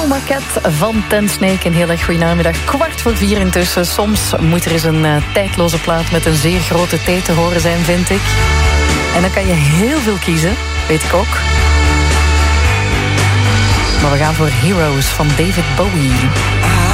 Maquette van Ten Snake. Een heel erg goede namiddag. 3:15 intussen. Soms moet er eens een tijdloze plaat met een zeer grote T te horen zijn, vind ik. En dan kan je heel veel kiezen, weet ik ook. Maar we gaan voor Heroes van David Bowie.